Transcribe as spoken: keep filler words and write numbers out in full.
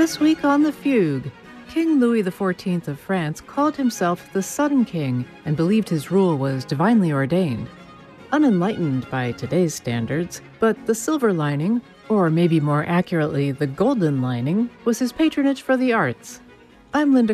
This week on The Fugue, King Louis the fourteenth of France called himself the Sun King and believed his rule was divinely ordained. Unenlightened by today's standards, but the silver lining, or maybe more accurately the golden lining, was his patronage for the arts. I'm Linda